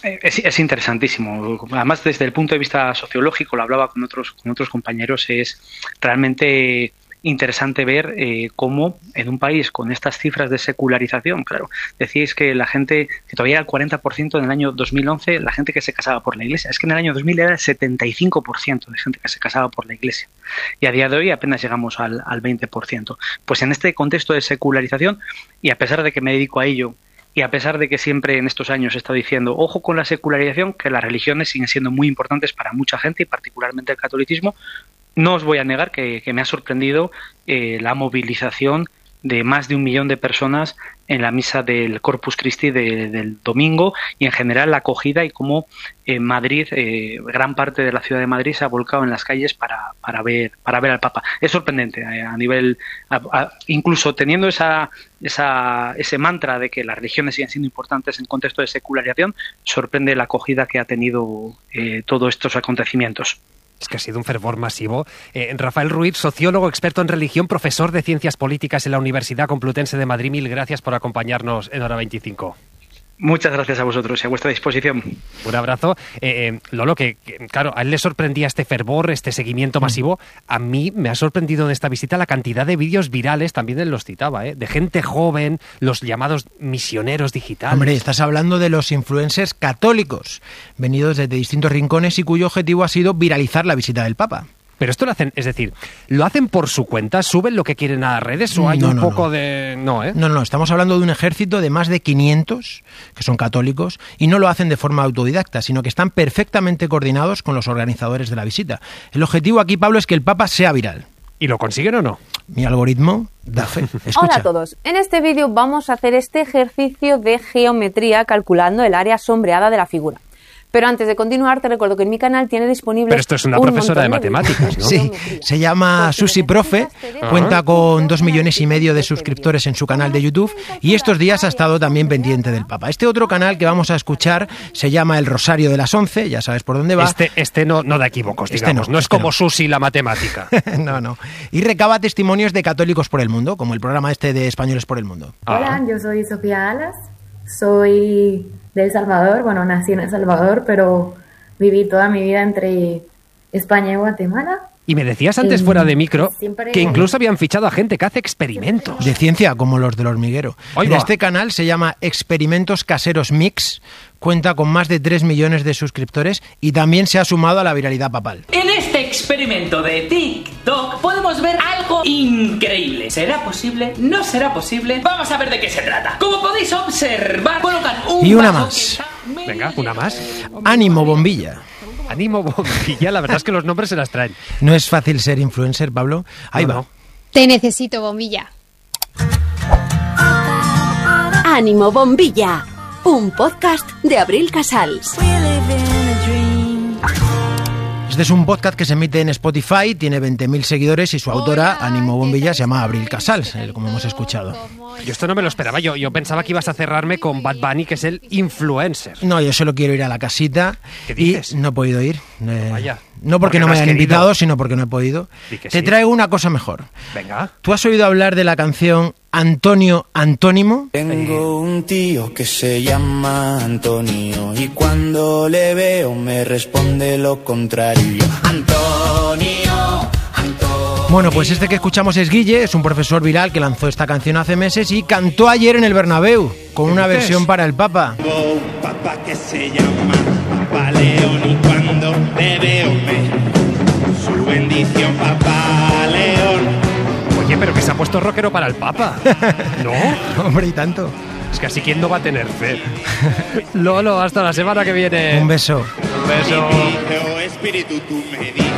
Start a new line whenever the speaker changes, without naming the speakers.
Es interesantísimo. Además, desde el punto de vista sociológico, lo hablaba con otros compañeros, es realmente interesante ver cómo en un país con estas cifras de secularización, claro, decíais que la gente, que todavía era el 40% en el año 2011, la gente que se casaba por la Iglesia. Es que en el año 2000 era el 75% de gente que se casaba por la Iglesia. Y a día de hoy apenas llegamos al 20%. Pues en este contexto de secularización, y a pesar de que me dedico a ello, y a pesar de que siempre en estos años he estado diciendo, ojo con la secularización, que las religiones siguen siendo muy importantes para mucha gente, y particularmente el catolicismo, no os voy a negar que me ha sorprendido la movilización de más de 1 millón de personas en la misa del Corpus Christi del domingo, y en general la acogida y cómo en Madrid, gran parte de la ciudad de Madrid se ha volcado en las calles para ver al Papa. Es sorprendente a nivel, incluso teniendo ese mantra de que las religiones siguen siendo importantes en contexto de secularización, sorprende la acogida que ha tenido todos estos acontecimientos.
Es que ha sido un fervor masivo. Rafael Ruiz, sociólogo, experto en religión, profesor de Ciencias Políticas en la Universidad Complutense de Madrid. Mil gracias por acompañarnos en Hora 25.
Muchas gracias a vosotros y a vuestra disposición.
Un abrazo. Lolo, que claro, a él le sorprendía este fervor, este seguimiento masivo. A mí me ha sorprendido de esta visita la cantidad de vídeos virales, también él los citaba, de gente joven, los llamados misioneros digitales.
Hombre, estás hablando de los influencers católicos, venidos desde distintos rincones y cuyo objetivo ha sido viralizar la visita del Papa.
Pero esto lo hacen, es decir, ¿lo hacen por su cuenta? ¿Suben lo que quieren a las redes o hay un poco de...?
No, estamos hablando de un ejército de más de 500 que son católicos y no lo hacen de forma autodidacta, sino que están perfectamente coordinados con los organizadores de la visita. El objetivo aquí, Pablo, es que el Papa sea viral.
¿Y lo consiguen o no?
Mi algoritmo da fe. Escucha.
Hola a todos. En este vídeo vamos a hacer este ejercicio de geometría calculando el área sombreada de la figura. Pero antes de continuar, te recuerdo que en mi canal tiene disponible...
Pero esto es una profesora de matemáticas, ¿no?
Sí, se llama Susi Profe, cuenta con 2,5 millones de suscriptores en su canal de YouTube y estos días ha estado también pendiente del Papa. Este otro canal que vamos a escuchar se llama El Rosario de las 11, ya sabes por dónde va.
Este no da equívocos, digamos, no es como Susi la matemática.
No. Y recaba testimonios de católicos por el mundo, como el programa este de Españoles por el Mundo.
Hola, yo soy Sofía Alas, soy de El Salvador, bueno, nací en El Salvador, pero viví toda mi vida entre España y Guatemala.
Y me decías antes fuera de micro que incluso habían fichado a gente que hace experimentos.
De ciencia, como los del hormiguero. Este canal se llama Experimentos Caseros Mix, cuenta con más de 3 millones de suscriptores y también se ha sumado a la viralidad papal.
En este experimento de TikTok podemos ver algo increíble. ¿Será posible? ¿No será posible? Vamos a ver de qué se trata. Como podéis observar, colocan un...
Y una más.
Venga, una más.
Ánimo Bombilla.
Ánimo Bombilla, la verdad es que los nombres se las traen.
No es fácil ser influencer, Pablo. Ahí va.
Te necesito, Bombilla.
Ánimo Bombilla, un podcast de Abril Casals.
Este es un podcast que se emite en Spotify, tiene 20.000 seguidores y su autora, Ánimo Bombilla, se llama Abril Casals, como hemos escuchado.
Yo esto no me lo esperaba, yo pensaba que ibas a cerrarme con Bad Bunny, que es el influencer.
No, yo solo quiero ir a la casita.
¿Qué dices?
Y no he podido ir.
Vaya.
No porque no me hayan invitado, sino porque no he podido. Te traigo una cosa mejor.
Venga.
¿Tú has oído hablar de la canción Antonio Antónimo?
Tengo un tío que se llama Antonio y cuando le veo me responde lo contrario. Antonio.
Bueno, pues este que escuchamos es Guille, es un profesor viral que lanzó esta canción hace meses y cantó ayer en el Bernabéu con una versión para el Papa.
Un papá que se llama Papa León y cuando le veo su bendición Papa León.
Oye, pero que se ha puesto rockero para el Papa. ¿No?
Hombre, y tanto.
Es que así quién no va a tener fe. Lolo, hasta la semana que viene.
Un beso.
Un beso.
Espíritu, tú me